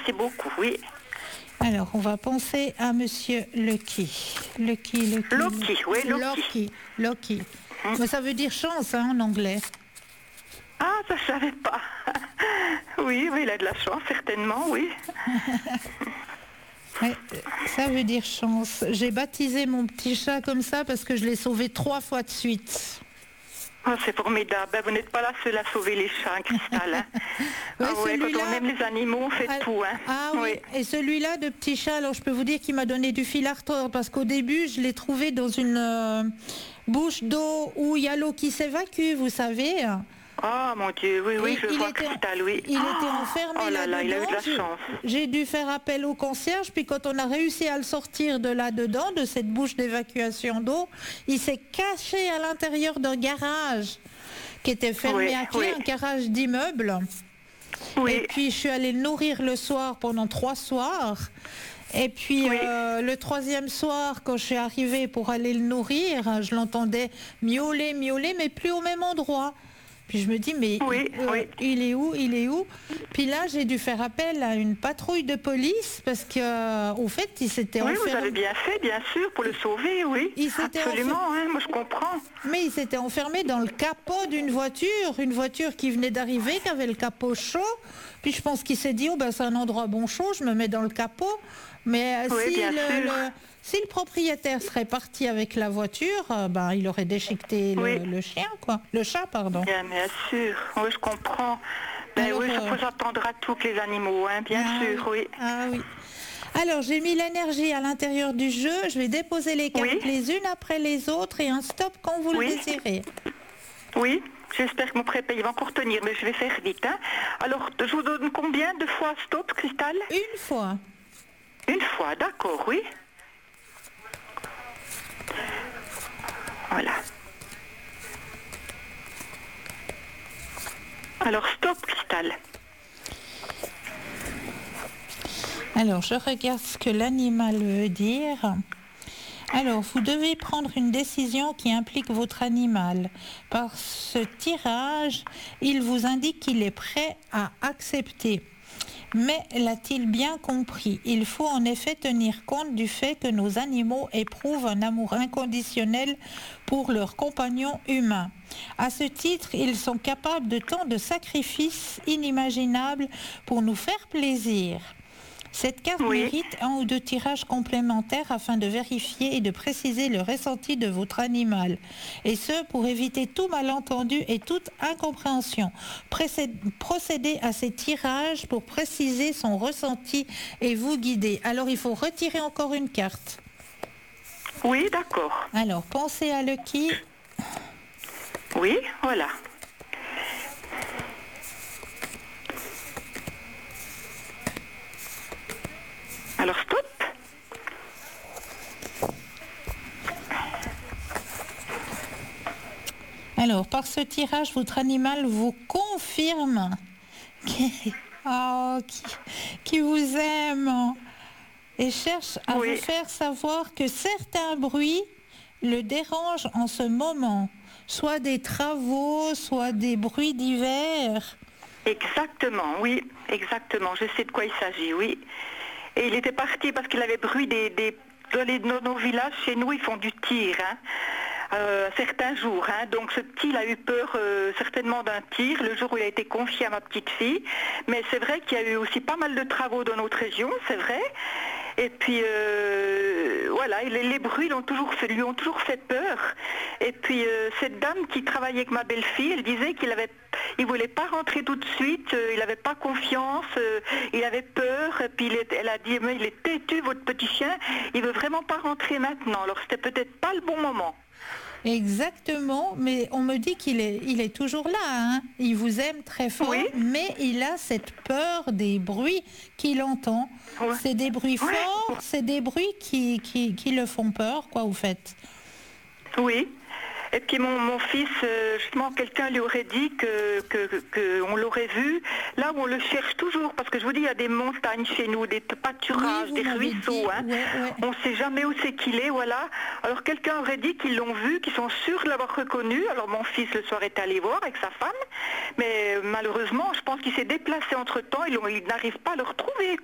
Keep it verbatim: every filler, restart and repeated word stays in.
merci beaucoup, oui. Alors, on va penser à Monsieur Lucky. Lucky, Lucky. Loki, oui, Loki. Loki, Loki. Hum. Mais ça veut dire chance hein, en anglais. Ah, ça je savais pas. Oui, oui, il a de la chance, certainement, oui. Ouais, ça veut dire chance. J'ai baptisé mon petit chat comme ça parce que je l'ai sauvé trois fois de suite. Oh, c'est formidable. Ben, vous n'êtes pas la seule à sauver les chats, Cristal. Hein. Ouais, ah ouais, quand celui-là- on aime les animaux, on fait Ah, tout. Hein. ah oui. et celui-là de petit chat, alors je peux vous dire qu'il m'a donné du fil à retordre parce qu'au début, je l'ai trouvé dans une euh, bouche d'eau où il y a l'eau qui s'évacue, vous savez. Oh mon Dieu, oui, oui, Et je il vois était- Cristal, oui. Il oh, était enfermé oh là là, il a eu de là-dedans. la J'ai- chance. J'ai dû faire appel au concierge, puis quand on a réussi à le sortir de là-dedans, de cette bouche d'évacuation d'eau, il s'est caché à l'intérieur d'un garage qui était fermé Oui, à clé, oui. un garage d'immeuble. Et Oui, puis je suis allée le nourrir le soir pendant trois soirs. Et puis Oui. euh, le troisième soir, quand je suis arrivée pour aller le nourrir, je l'entendais miauler, miauler, mais plus au même endroit. Puis je me dis, mais Oui, euh, oui. il est où, il est où? Puis là, j'ai dû faire appel à une patrouille de police parce que, euh, au fait, il s'était oui, vous enfermé. avez bien fait, bien sûr, pour le sauver, oui. Il s'était Absolument, hein, moi je comprends. Mais il s'était enfermé dans le capot d'une voiture, une voiture qui venait d'arriver, qui avait le capot chaud. Puis je pense qu'il s'est dit, oh ben c'est un endroit bon chaud, je me mets dans le capot. Mais euh, Oui, si, bien le, sûr. le- si le propriétaire serait parti avec la voiture, euh, ben, il aurait déchiqueté le, Oui. le chien, quoi. Le chat, pardon. Bien, bien sûr, oui, je comprends. Ben Alors, oui, il euh, faut s'attendre à tout que les animaux, hein, bien Ah sûr, oui. Ah oui. Alors, j'ai mis l'énergie à l'intérieur du jeu. Je vais déposer les cartes Oui. les unes après les autres et un stop quand vous Oui. le désirez. Oui, j'espère que mon prépayé va encore tenir, mais je vais faire vite. Hein. Alors, je vous donne combien de fois stop, Cristal? Une fois. Une fois, d'accord, oui. Voilà. Alors, stop, Cristal. Alors, je regarde ce que l'animal veut dire. Alors, vous devez prendre une décision qui implique votre animal. Par ce tirage, il vous indique qu'il est prêt à accepter. Mais l'a-t-il bien compris? Il faut en effet tenir compte du fait que nos animaux éprouvent un amour inconditionnel pour leurs compagnons humains. À ce titre, ils sont capables de tant de sacrifices inimaginables pour nous faire plaisir. Cette carte Oui. mérite un ou deux tirages complémentaires afin de vérifier et de préciser le ressenti de votre animal. Et ce, pour éviter tout malentendu et toute incompréhension. Précé- Procédez à ces tirages pour préciser son ressenti et vous guider. Alors, il faut retirer encore une carte. Oui, d'accord. Alors, pensez à Lucky. Oui, voilà. Alors, stop. Alors, par ce tirage, votre animal vous confirme qu'il oh, qui, qui vous aime et cherche à Oui. vous faire savoir que certains bruits le dérangent en ce moment, soit des travaux, soit des bruits divers. Exactement, oui, exactement. Je sais de quoi il s'agit, oui. Et il était parti parce qu'il avait bruit des... des dans, les, dans nos villages, chez nous, ils font du tir, hein, euh, certains jours. Hein. Donc ce petit, il a eu peur euh, certainement d'un tir le jour où il a été confié à ma petite fille. Mais c'est vrai qu'il y a eu aussi pas mal de travaux dans notre région, c'est vrai. Et puis euh, voilà, les, les bruits l'ont toujours fait, lui ont toujours fait peur. Et puis euh, cette dame qui travaillait avec ma belle-fille, elle disait qu'il avait, il voulait pas rentrer tout de suite, euh, il n'avait pas confiance, euh, il avait peur. Et puis il est, elle a dit, mais il est têtu votre petit chien, il veut vraiment pas rentrer maintenant. Alors c'était peut-être pas le bon moment. Exactement, mais on me dit qu'il est, il est toujours là, hein. Il vous aime très fort, Oui. mais il a cette peur des bruits qu'il entend. Ouais. C'est des bruits Ouais. forts, c'est des bruits qui, qui, qui le font peur, quoi, vous faites. Oui. Et puis mon, mon fils, euh, justement, quelqu'un lui aurait dit que, que, que- que on l'aurait vu là où on le cherche toujours, parce que je vous dis, il y a des montagnes chez nous, des pâturages, Oui, vous des m'avez ruisseaux, dit, hein. ouais, ouais. On ne sait jamais où c'est qu'il est, voilà. Alors quelqu'un aurait dit qu'ils l'ont vu, qu'ils sont sûrs de l'avoir reconnu. Alors mon fils le soir est allé voir avec sa femme, mais euh, malheureusement, je pense qu'il s'est déplacé entre-temps, ils, l'ont- ils n'arrivent pas à le retrouver,